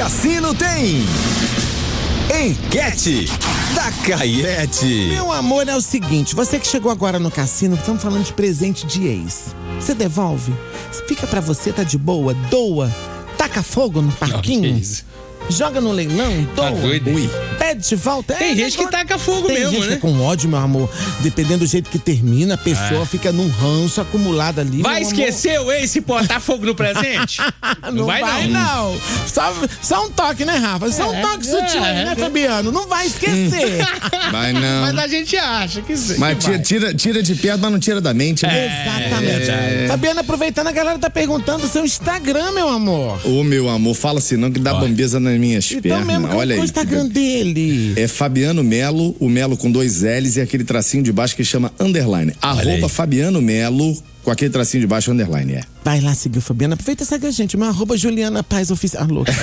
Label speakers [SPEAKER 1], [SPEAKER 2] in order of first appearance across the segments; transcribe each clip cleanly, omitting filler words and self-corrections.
[SPEAKER 1] Cassino tem Enquete da Caiete.
[SPEAKER 2] Meu amor, é o seguinte, você que chegou agora no cassino, estamos falando de presente de ex. Você devolve? Fica pra você, tá de boa? Doa? Taca fogo no parquinho? Joga no leilão? Doa?
[SPEAKER 3] Tá doido.
[SPEAKER 2] Pede de volta?
[SPEAKER 3] Tem gente que taca fogo
[SPEAKER 2] tem
[SPEAKER 3] mesmo,
[SPEAKER 2] gente
[SPEAKER 3] né?
[SPEAKER 2] que é com ódio, meu amor. Dependendo do jeito que termina, a pessoa fica num ranço acumulado ali.
[SPEAKER 3] Vai
[SPEAKER 2] meu
[SPEAKER 3] esquecer o ex se botar fogo no presente?
[SPEAKER 2] Não vai não. Só um toque, né, Rafa? Só um toque sutil aí, né, Fabiano? Não vai esquecer.
[SPEAKER 4] Vai não.
[SPEAKER 3] Mas a gente acha que sim.
[SPEAKER 4] Mas tira de perto, mas não tira da mente, né?
[SPEAKER 2] Exatamente. Fabiano, aproveitando, a galera tá perguntando o seu Instagram, meu amor.
[SPEAKER 4] Ô, meu amor, fala assim, não que dá bambeza nas minhas
[SPEAKER 2] Então
[SPEAKER 4] pernas.
[SPEAKER 2] mesmo, qual
[SPEAKER 4] Olha
[SPEAKER 2] é o
[SPEAKER 4] aí.
[SPEAKER 2] Instagram dele?
[SPEAKER 4] É Fabiano Melo, o Melo com 2 L's e aquele tracinho de baixo que chama underline. @ Fabiano Melo com aquele tracinho de baixo underline, é.
[SPEAKER 2] Vai lá seguir o Fabiano. Aproveita e segue a gente. Meu @ Juliana Paz Oficial. louca.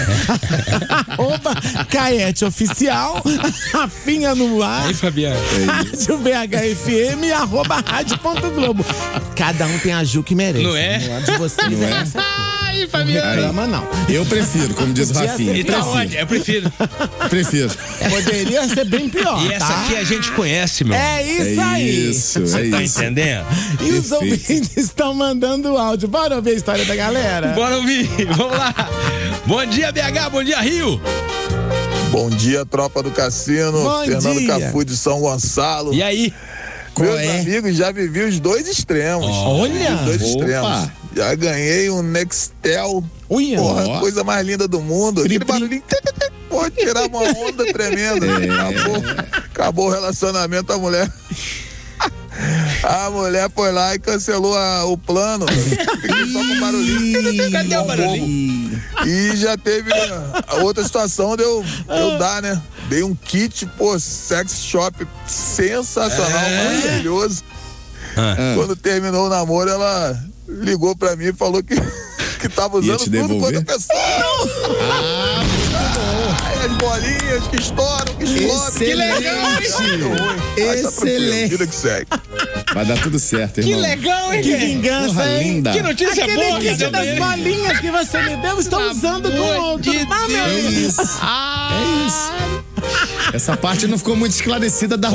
[SPEAKER 2] @ Caete Oficial. Rafinha no ar.
[SPEAKER 3] Aí, Fabiano.
[SPEAKER 2] Rádio BHFM e @rádio.globo. Cada um tem a Ju que merece.
[SPEAKER 3] Não é?
[SPEAKER 2] A de vocês
[SPEAKER 4] Não é?
[SPEAKER 2] essa aqui.
[SPEAKER 3] Aí,
[SPEAKER 2] Não
[SPEAKER 3] Fabiano.
[SPEAKER 2] reclama, não.
[SPEAKER 4] Eu prefiro, como diz o
[SPEAKER 2] Podia
[SPEAKER 4] Rafinha.
[SPEAKER 2] ser
[SPEAKER 3] Então, olha, eu prefiro.
[SPEAKER 4] Prefiro.
[SPEAKER 2] Poderia ser bem pior.
[SPEAKER 3] E essa
[SPEAKER 2] tá?
[SPEAKER 3] aqui a gente conhece, meu.
[SPEAKER 2] É isso aí.
[SPEAKER 4] Isso,
[SPEAKER 3] Você tá
[SPEAKER 4] isso.
[SPEAKER 3] entendendo?
[SPEAKER 2] E os
[SPEAKER 4] Perfeito.
[SPEAKER 2] ouvintes estão mandando áudio. Bora ouvir a história da galera?
[SPEAKER 3] Bora ouvir. Vamos lá. Bom dia, BH. Bom dia, Rio.
[SPEAKER 5] Bom dia, tropa do Cassino.
[SPEAKER 2] Bom
[SPEAKER 5] Fernando
[SPEAKER 2] dia.
[SPEAKER 5] Cafu de São Gonçalo.
[SPEAKER 3] E aí?
[SPEAKER 5] Meus
[SPEAKER 4] é?
[SPEAKER 5] amigos, já vivi os dois extremos.
[SPEAKER 2] Olha.
[SPEAKER 5] Os dois
[SPEAKER 4] Opa.
[SPEAKER 5] extremos. Já ganhei um Nextel.
[SPEAKER 2] Uia.
[SPEAKER 5] Porra,
[SPEAKER 4] Ó.
[SPEAKER 5] coisa mais linda do mundo. Aquele barulhinho. Pode tirar uma onda tremenda. Acabou o relacionamento, a mulher foi lá e cancelou o plano. Fiquei só com barulhinho.
[SPEAKER 3] Cadê o barulhinho?
[SPEAKER 5] E já teve a outra situação de eu dar, né? Dei um kit, sex shop sensacional, maravilhoso. Quando terminou o namoro, ela ligou pra mim e falou que tava
[SPEAKER 4] Ia
[SPEAKER 5] usando
[SPEAKER 4] te
[SPEAKER 5] tudo
[SPEAKER 4] devolver?
[SPEAKER 5] quanto a pessoa. Aí as bolinhas que estouram, que explodem.
[SPEAKER 4] Que legal, Excelente.
[SPEAKER 5] Vida que segue.
[SPEAKER 4] Vai dar tudo certo,
[SPEAKER 3] Que
[SPEAKER 4] irmão.
[SPEAKER 3] legal, hein,
[SPEAKER 2] Que
[SPEAKER 3] gente?
[SPEAKER 2] vingança,
[SPEAKER 4] Porra,
[SPEAKER 2] hein?
[SPEAKER 4] linda.
[SPEAKER 3] Que notícia
[SPEAKER 2] Aquele
[SPEAKER 3] boa,
[SPEAKER 2] kit
[SPEAKER 3] cadê
[SPEAKER 2] das
[SPEAKER 3] ele?
[SPEAKER 2] bolinhas que você me deu, estou usando com outro. Tá, meu
[SPEAKER 4] É
[SPEAKER 2] amigo?
[SPEAKER 4] isso. É isso. Essa parte não ficou muito esclarecida da